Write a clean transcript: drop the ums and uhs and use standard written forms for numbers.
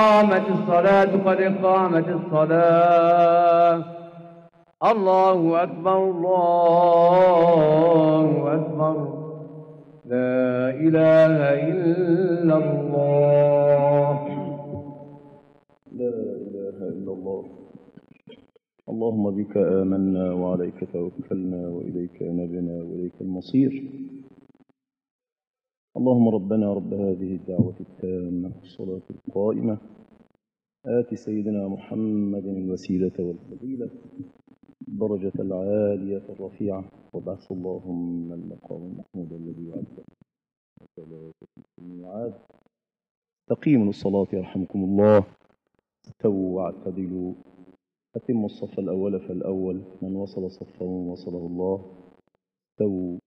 قامت الصلاة قد قامت الصلاة. الله أكبر الله أكبر. لا إله إلا الله. لا إله إلا الله. اللهم بك آمنا وعليك توكلنا وإليك نبنا وإليك المصير. اللهم ربنا رب هذه الدعوة التامة والصلاة القائمة آت سيدنا محمد الوسيلة والفضيلة الدرجة العالية الرفيعة وبعث اللهم المقام المحمود الذي وعدته وثلاثة الميعاد. استقيموا للصلاة يرحمكم الله. استووا واعتدلوا. أتموا الصف الأول فالأول، من وصل صفه وصله الله. استووا